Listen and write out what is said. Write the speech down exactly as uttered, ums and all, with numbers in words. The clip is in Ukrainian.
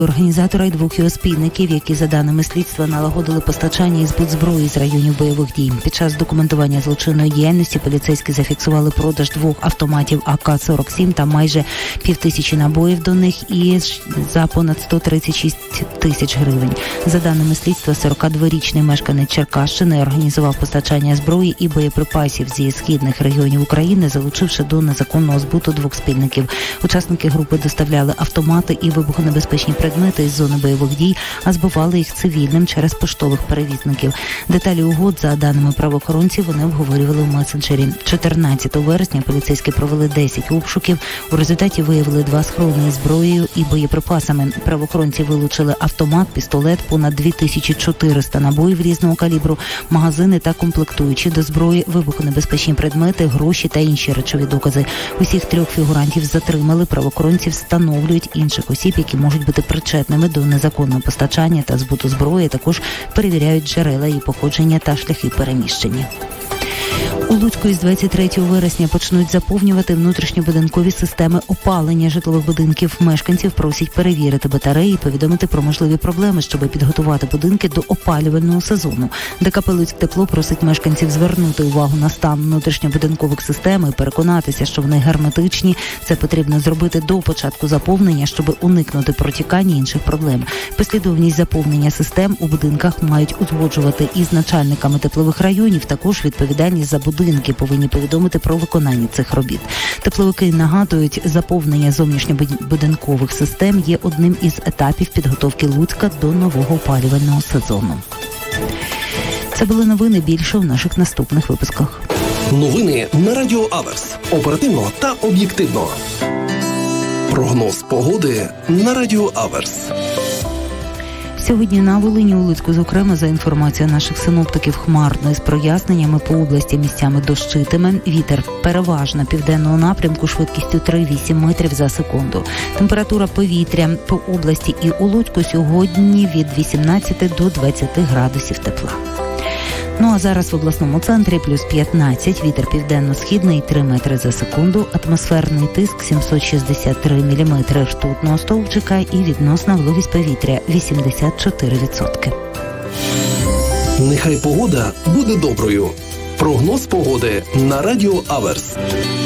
Організатора й двох його спільників, які, за даними слідства, налагодили постачання і збут зброї з районів бойових дій. Під час документування злочинної діяльності поліцейські зафіксували продаж двох автоматів А К сорок сім та майже півтисячі набоїв до них і за понад сто тридцять шість тисяч гривень. За даними слідства, сорокадворічний мешканець Черкащини організував постачання зброї і боєприпасів зі східних регіонів України, залучивши до незаконного збуту двох спільників. Учасники групи доставляли автомати і вибухонебезпечні предмети із зони бойових дій, а збивали їх цивільним через поштових перевізників. Деталі угод, за даними правоохоронців, вони обговорювали в месенджері. чотирнадцятого вересня поліцейські провели десять обшуків. У результаті виявили два схорони із зброєю і боєприпасами. Правоохоронці вилучили автомат, пістолет, понад дві тисячі чотириста набоїв різного калібру, магазини та комплектуючі до зброї, вибухонебезпечні предмети, гроші та інші речові докази. Усіх трьох фігурантів затримали. Правоохоронці встановлюють інших осіб, які можуть бути причетними до незаконного постачання та збуту зброї, також перевіряють джерела її походження та шляхи переміщення. У Луцьку із двадцять третього вересня почнуть заповнювати внутрішньобудинкові системи опалення житлових будинків. Мешканців просять перевірити батареї і повідомити про можливі проблеми, щоб підготувати будинки до опалювального сезону. ДКП «Луцьктепло» просить мешканців звернути увагу на стан внутрішньобудинкових систем і переконатися, що вони герметичні. Це потрібно зробити до початку заповнення, щоб уникнути протікання інших проблем. Послідовність заповнення систем у будинках мають узгоджувати із начальниками теплових районів. Також відповідальність за будинки повинні повідомити про виконання цих робіт. Тепловики нагадують, заповнення зовнішньобудинкових систем є одним із етапів підготовки Луцька до нового опалювального сезону. Це були новини, більше в наших наступних випусках. Новини на Радіо Аверс. Оперативно та об'єктивно. Прогноз погоди на Радіо Аверс. Сьогодні на Волині, у Луцьку, зокрема, за інформацією наших синоптиків, хмарно із проясненнями, по області місцями дощитиме. Вітер переважно південного напрямку швидкістю три - вісім метрів за секунду. Температура повітря по області і у Луцьку сьогодні від вісімнадцяти до двадцяти градусів тепла. Ну а зараз в обласному центрі плюс п'ятнадцять, вітер південно-східний три метри за секунду, атмосферний тиск сімсот шістдесят три міліметри ртутного стовпчика і відносна вологість повітря вісімдесят чотири відсотки. Нехай погода буде доброю. Прогноз погоди на Радіо Аверс.